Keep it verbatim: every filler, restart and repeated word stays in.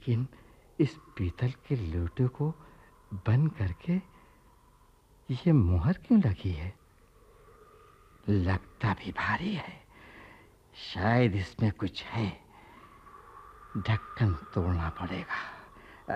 लेकिन इस पीतल के लोटे को बंद करके ये मुहर क्यों लगी है? लगता भी भारी है, शायद इसमें कुछ है। ढक्कन तोड़ना पड़ेगा।